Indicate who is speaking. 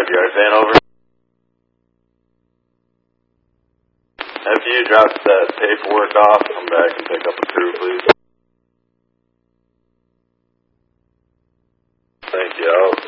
Speaker 1: yard van over. After you drop that paperwork off, come back and pick up a crew, please. Thank you.